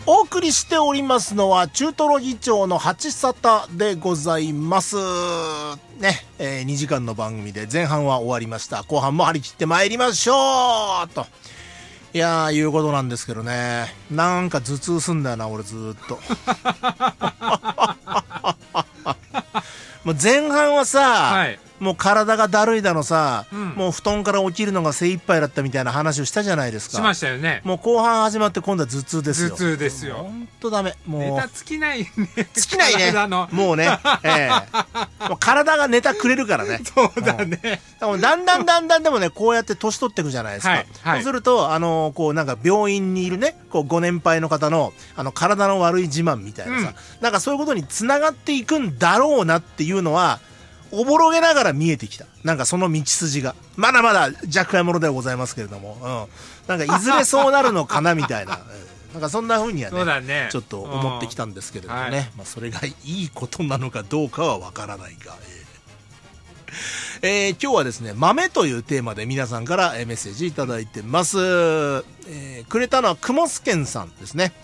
お送りしておりますのは中トロ議長の八沙汰でございますね。2時間の番組で前半は終わりました。後半も張り切ってまいりましょうということなんですけどね、なんか頭痛すんだよな俺ずーっともう前半はさ、はい、もう体がだるいだのさ、もう布団から起きるのが精一杯だったみたいな話をしたじゃないですか。 しましたよね。 もう後半始まって今度は頭痛ですよ。 頭痛ですよ。 ほんとダメ。もうネタ尽きないね。 尽きないね。もうね、もう体がネタくれるからね。 そうだね。 だんだんでもね、こうやって年取っていくじゃないですか。はいはい、そうするとこうなんか病院にいるね、こうご年配の方の体の悪い自慢みたいなさ、なんかそういうことにつながっていくんだろうなっていうのは。おぼろげながら見えてきた。なんかその道筋がまだまだ若輩者ではございますけれども、なんかいずれそうなるのかなみたいななんかそんな風には ねちょっと思ってきたんですけれどもね、はい、まあ、それがいいことなのかどうかはわからないが、今日はですね、豆というテーマで皆さんからメッセージいただいてます。くれたのはくもすけんさんですね。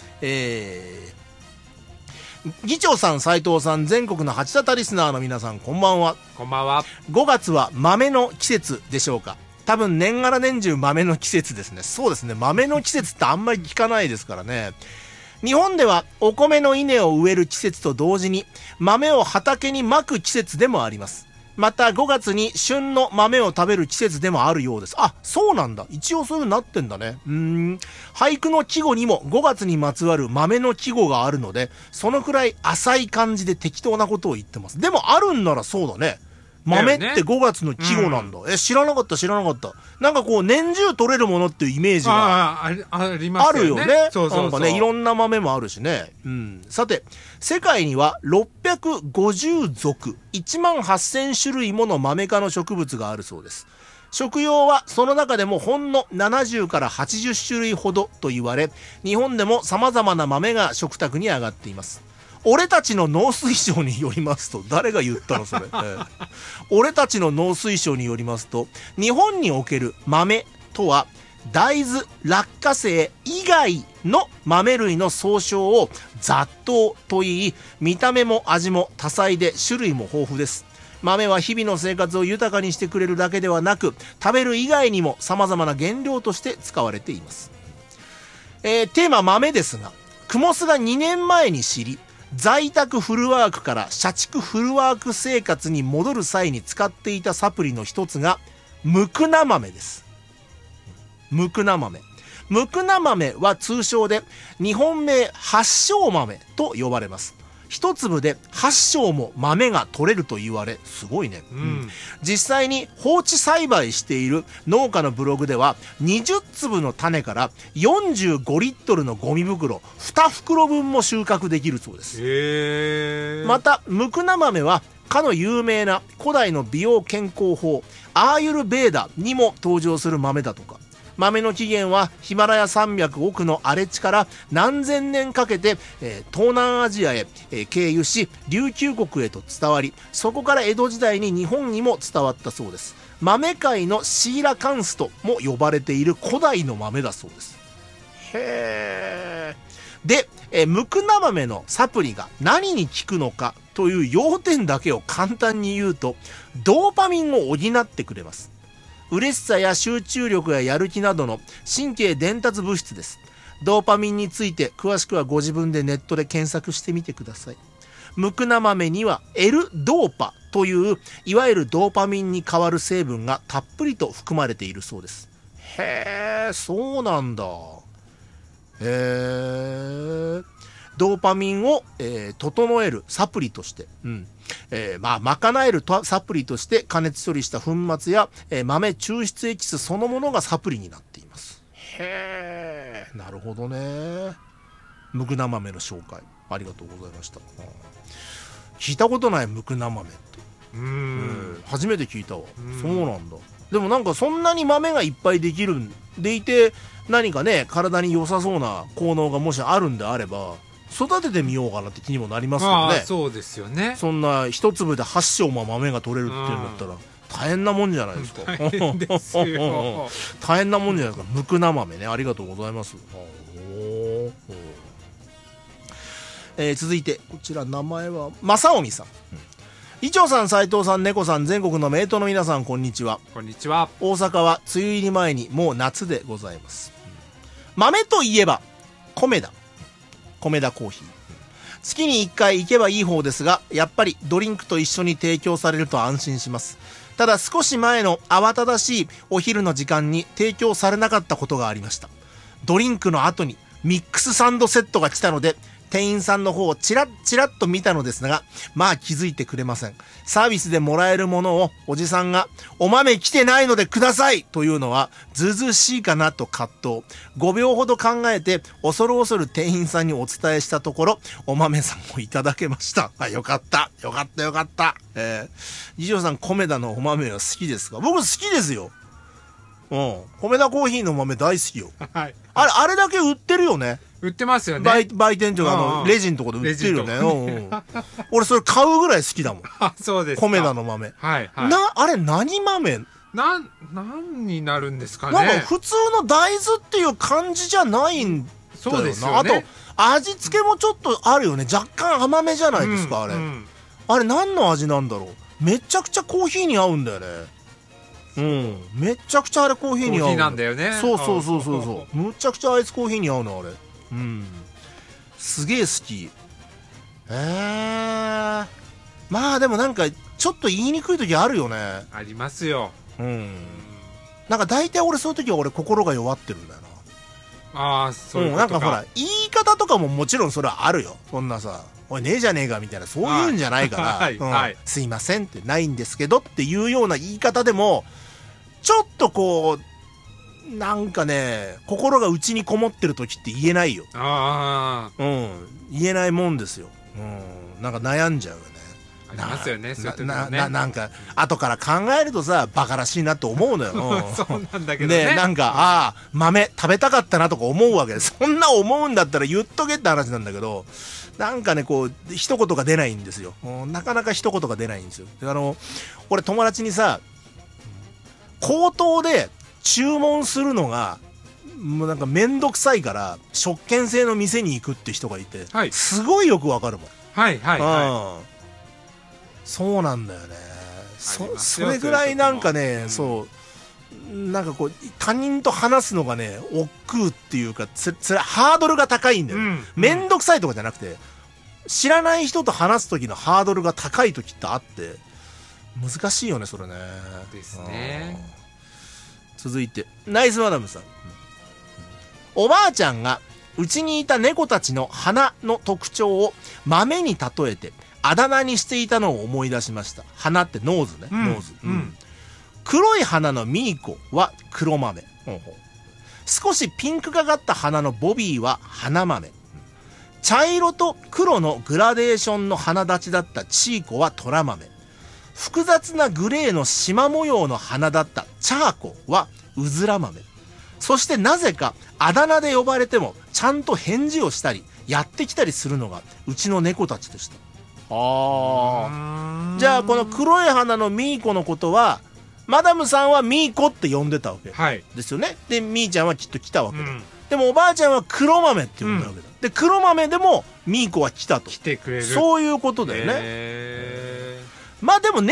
議長さん、斉藤さん、全国の八沙汰リスナーの皆さん、こんばんは。 こんばんは。 5月は豆の季節でしょうか。多分年がら年中豆の季節ですね。そうですね、豆の季節ってあんまり聞かないですからね。日本ではお米の稲を植える季節と同時に豆を畑にまく季節でもあります。また5月に旬の豆を食べる季節でもあるようです。あ、そうなんだ。一応そういう風になってんだね。俳句の季語にも5月にまつわる豆の季語があるので、そのくらい浅い感じで適当なことを言ってます。でもあるんならそうだね。豆って5月の季語なんだ。知らなかった。なんかこう年中取れるものっていうイメージがありますよね。 あるよね。 そうなんかね、いろんな豆もあるしね。さて、世界には650属18000種類もの豆科の植物があるそうです。食用はその中でもほんの70から80種類ほどと言われ、日本でも様々な豆が食卓に上がっています。俺たちの農水省によりますと、誰が言ったのそれ、俺たちの農水省によりますと、日本における豆とは大豆、落花生以外の豆類の総称を雑豆と言い、見た目も味も多彩で種類も豊富です。豆は日々の生活を豊かにしてくれるだけではなく、食べる以外にも様々な原料として使われています。テーマ豆ですが、クモスが2年前に知り、在宅フルワークから社畜フルワーク生活に戻る際に使っていたサプリの一つがムクナ豆です。ムクナ豆は通称で日本名八升豆と呼ばれます。一粒で8升も豆が取れると言われ、すごいね、実際に放置栽培している農家のブログでは20粒の種から45リットルのゴミ袋2袋分も収穫できるそうです。またムクナ豆はかの有名な古代の美容健康法アーユルベーダにも登場する豆だとか。豆の起源はヒマラヤ山脈奥の荒れ地から何千年かけて、東南アジアへ、経由し琉球国へと伝わり、そこから江戸時代に日本にも伝わったそうです。豆界のシーラカンスとも呼ばれている古代の豆だそうです。へー。で、ムクナ豆のサプリが何に効くのかという要点だけを簡単に言うと、ドーパミンを補ってくれます。嬉しさや集中力ややる気などの神経伝達物質です。ドーパミンについて詳しくはご自分でネットで検索してみてください。ムクナ豆には L ドーパといういわゆるドーパミンに代わる成分がたっぷりと含まれているそうです。へー、そうなんだ。へー。ドーパミンを、整えるサプリとして、賄えるサプリとして加熱処理した粉末や、豆抽出エキスそのものがサプリになっています。へー、なるほどね。ムクナ豆の紹介ありがとうございました。聞いたことないムクナ豆って。初めて聞いたわ。そうなんだ。でもなんかそんなに豆がいっぱいできるんでいて、何かね体に良さそうな効能がもしあるんであれば育ててみようかなって気にもなりますよね。 そうですよね。 そんな一粒で8升も豆が取れるっていうんだったら大変なもんじゃないですか。 大変ですよ。 大変なもんじゃないですか。ムクナ豆ね、ありがとうございます。 続いてこちら名前は正臣さん、伊調さん、斉藤さん、猫さん、全国の名刀の皆さん、こんにちは。 こんにちは。 大阪は梅雨入り前にもう夏でございます。豆といえば米田コーヒー、月に1回行けばいい方ですが、やっぱりドリンクと一緒に提供されると安心します。ただ少し前の慌ただしいお昼の時間に提供されなかったことがありました。ドリンクの後にミックスサンドセットが来たので、店員さんの方をチラッと見たのですが、まあ気づいてくれません。サービスでもらえるものをおじさんがお豆来てないのでくださいというのはずうずうしいかなと葛藤。5秒ほど考えて恐る恐る店員さんにお伝えしたところ、お豆さんもいただけました。あ、よかった。二条さん、米田のお豆は好きですか？僕好きですよ。米田コーヒーの豆大好きよ。 はい。 あれだけ売ってるよね。 売ってますよね。 売店とかレジのとこで売ってるよね。俺それ買うぐらい好きだもん。 あ、そうですか。 米田の豆。 はいはい。 あれ何豆？ 何になるんですかね。 なんか普通の大豆っていう感じじゃないんだよな。 そうですよね。 あと味付けもちょっとあるよね。若干甘めじゃないですか、あれ。あれ何の味なんだろう。めちゃくちゃコーヒーに合うんだよね。めちゃくちゃあれコーヒーに合う。 コーヒーなんだよね。 そうむちゃくちゃアイスコーヒーに合うのあれ。すげえ好き。まあでもなんかちょっと言いにくい時あるよね。 ありますよ。 なんか大体俺そういう時は俺心が弱ってるんだよな。 ああ、そういうことか。 なんかほら言い方とかももちろんそれはあるよ。そんなさ、おいねえじゃねえかみたいな、そういうんじゃないからすいませんってないんですけどっていうような言い方でもちょっとこうなんかね、心が内にこもってる時って言えないよ。言えないもんですよ。なんか悩んじゃうよね。 ありますよね。 なんか後から考えるとさ、バカらしいなと思うのよ。 そうなんだけどね。 なんか豆食べたかったなとか思うわけで、そんな思うんだったら言っとけって話なんだけど、なんかねこう一言が出ないんですよ。なかなか一言が出ないんですよ。俺友達にさ、口頭で注文するのがもうなんかめんどくさいから食券制の店に行くって人がいて、すごいよくわかるもん。そうなんだよね。それぐらいなんかね、なんかこう他人と話すのがね億劫っていうか、ハードルが高いんだよ。めんどくさいとかじゃなくて、知らない人と話す時のハードルが高い時ってあって難しいよね、それね。 ですね。 続いてナイスマダムさん、おばあちゃんがうちにいた猫たちの鼻の特徴を豆に例えてあだ名にしていたのを思い出しました。鼻ってノーズね、ノーズ。黒い鼻のミーコは黒豆、少しピンクがかった鼻のボビーは花豆、茶色と黒のグラデーションの鼻立ちだったチーコは虎豆、複雑なグレーの縞模様の花だったチャーコはうずら豆、そしてなぜかあだ名で呼ばれてもちゃんと返事をしたりやってきたりするのがうちの猫たちでした。じゃあこの黒い花のミーコのことはマダムさんはミーコって呼んでたわけですよね。でミーちゃんはきっと来たわけだ。でもおばあちゃんは黒豆って呼んだわけだ。で黒豆でもミーコは来たと。 来てくれる。 そういうことだよね。まあでも